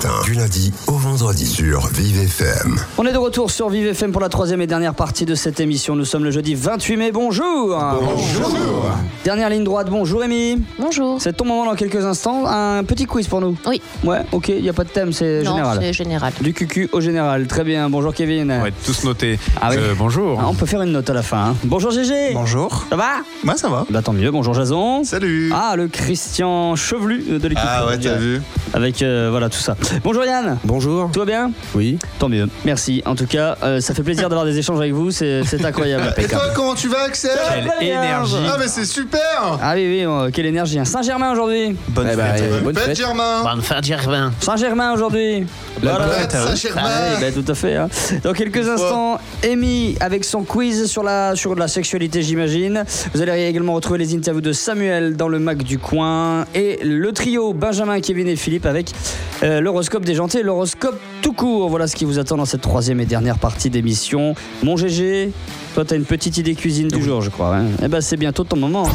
matin, du lundi au vendredi sur Vive FM. On est de retour sur Vive FM pour la troisième et dernière partie de cette émission. Nous sommes le jeudi 28 mai. Bonjour. Bonjour. Dernière ligne droite. Bonjour Rémi. Bonjour. C'est ton moment dans quelques instants. Un petit quiz pour nous. Oui. Ouais, ok. Il n'y a pas de thème, c'est Non, général. c'est général. Du cucu au général. Très bien. Bonjour Kevin. On va être tous notés. Ah oui. Bonjour. Ah, on peut faire une note à la fin. Hein. Bonjour Gégé. Bonjour. Ça va? Moi ça va. Bah tant mieux. Bonjour Jason. Salut. Ah, le Christian chevelu de l'équipe. Ah ouais, t'as vu. Avec voilà tout ça. Bonjour Yann. Bonjour. Tout va bien? Oui. Tant mieux. Merci. En tout cas, ça fait plaisir d'avoir des échanges avec vous. C'est incroyable. Et toi, comment tu vas, Axel? Quelle énergie. Ah mais c'est super. Ah oui, quelle énergie. Hein. Saint-Germain aujourd'hui. Bonne fête. bonne fête. Germain. Bonne fête, Germain. Saint-Germain aujourd'hui. Bonne Voilà. fête, Saint-Germain. Ah oui, tout à fait. Hein. Dans quelques instants, Amy avec son quiz sur la sexualité, j'imagine. Vous allez également retrouver les interviews de Samuel dans le Mac du coin et le trio Benjamin, Kevin et Philippe avec l'horoscope déjanté et l'horoscope tout court. Voilà ce qui vous attend dans cette troisième et dernière partie d'émission. Mon GG, toi t'as une petite idée cuisine du jour, je crois. Hein. Eh ben c'est bientôt ton moment.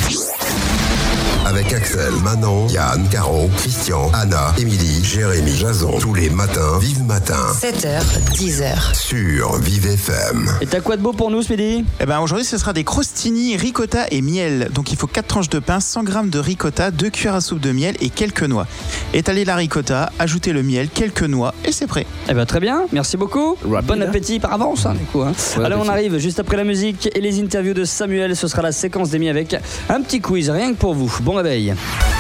Avec Axel, Manon, Yann, Caro, Christian, Anna, Émilie, Jérémy, Jason. Tous les matins, Vive Matin 7h, 10h. sur Vive FM. Et t'as quoi de beau pour nous ce midi? Eh ben aujourd'hui ce sera des crostini, ricotta et miel. Donc il faut 4 tranches de pain, 100 g de ricotta, 2 cuillères à soupe de miel et quelques noix. Étalez la ricotta, ajoutez le miel, quelques noix et c'est prêt. Eh ben très bien, merci beaucoup. Bon appétit par avance, hein, du coup. Hein. Allez, on arrive juste après la musique et les interviews de Samuel. Ce sera la séquence d'Amy avec un petit quiz rien que pour vous. Bon réveil.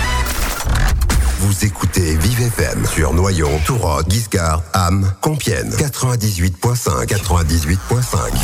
Vous écoutez Vive FM sur Noyon, Tourotte, Guiscard, Ham, Compiègne. 98.5.